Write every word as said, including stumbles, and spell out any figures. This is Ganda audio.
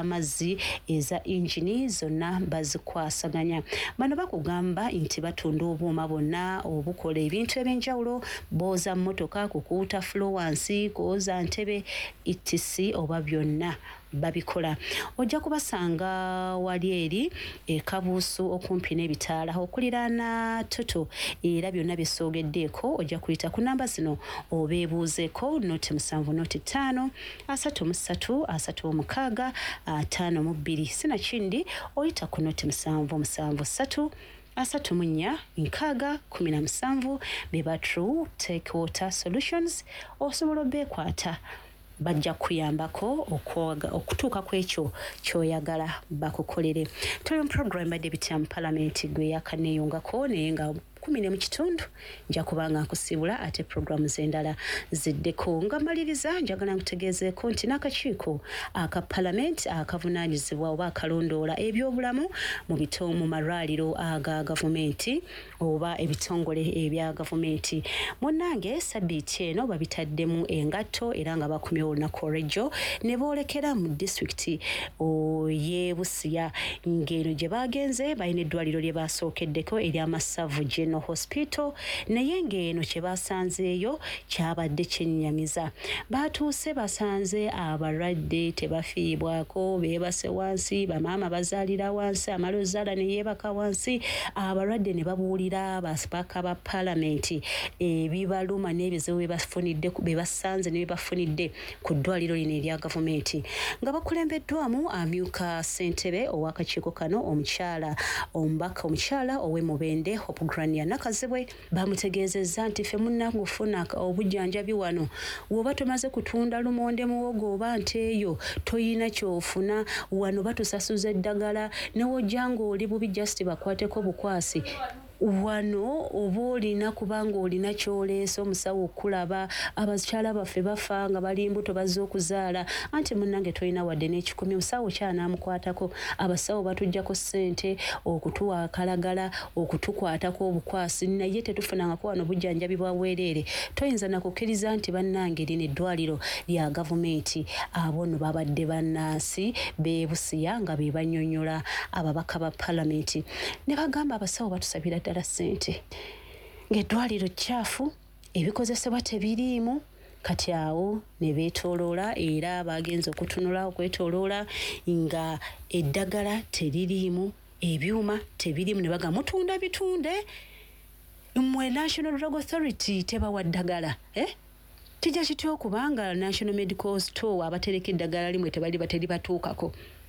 ez'amazzi eza engine zonna bazikwasaganya. Bano bakugamba nti batunda obuuma bonna obukola ebintu ebyenjawulo, booza mmotoka, kukuuta fluwansi, kwoza ntebe etc oba byonna babikola. Ojja kubasanga wali eri e Kabuusu okumpi n'ebitaala okuliraana Toto, era byonna bisoogeddeeko ojja kuyita ku namba zino obeebuuzeeko noti musanvu noti ttaano asatu mu ssatu asatu mu mukaaga ataano mu bbiri. Sinakindi oyita ku noti musanvu musanvu ssatu asatu mu nnya nkaaga kumi na musanvu. Beba True Take Water Solutions, osobola obeekwata bajja kuyambako okutuuka ku ekyo ky'oyagala bakukolere. Tuli mu program badde bitya mu Parliament gwe yakaneeyongako naye nga kumi ne mu kitundu nja kubanga nkusibula ate programu z'endala ziddeko. Nga maliriza njagala nkutegeezeeko nti n'akakiiko aka Parliament akavunaanyizibwa oba akalondoola ebyobulamu mu bito mu malwaliro aga gavumenti oba ebitongole ebya gavumenti munnange sabbiiti eno babitaddemu engatto era nga bakumye olunaku olw'ejjo ne boolekera mu disitulikiti y'e Busia ng'eno gye baagenze balina eddwaliro lye baasookeddeko ery'Amasavu General Hospital, naye ng'eno kye basanzeeyo kyabadde kyennyamiza. Baatuuse basanze abalwadde tebafiibwako, beebase wansi, bamaama bazaalira wansi, amala ozaala ne yeebaka wansi. Abalwadde ne babuulira basipaka ba Paalamenti ebibaluma n'ebizibu bye bafunidde be basanze ne bye bafunidde ku ddwaliro lino erya gavumenti, nga bakulembeddwamu amyuka ssentebe ow'akakiiko kano omukyala omubaka omukyala ow'e Hope Grania Nakazibwe. Bamutegeezezza nti ffe munnange ofuna obujjanjabi wano woba tomaze kutunda lumonde muwogo oba nteeyo toyina kyofuna wano, batusasuza eddagala newojja ng'oli bubi just bakwateko bukwasi wano oba olina kubanga olina kyoleesa omusawo okulaba abakyala baffe bafa nga bali mbuto bazze okuzaala, anti munnange tolina wadde n'ekikumi omusawo kyanamukwatako. Abasawo batuggyako ssente okutuwa akalagala okutukwatako obukwasi naye tetufunangako wano bujjanjabi bwa bwereere. Toyinza nakukkiriza nti bannange lino eddwaliro lya gavumenti abo nno babadde bannansi b'e Busia nga be bannyonnyola ababaka ba Paalamenti ne bagamba abasawo batusabira ddala ssente ng'eddwaliro kyafu ebikozesebwa tebiriimu. Kati awo ne beetooloola era bagenze okutunula okwetooloola nga eddagala teririimu, ebyuma tebiriimu, ne baga mutunda bitunde mmwe National Drug Authority tebawa ddagala eh? Kijja kitya okubanga National Medical Store abatereka eddagala limwe tebali bateri batuukako.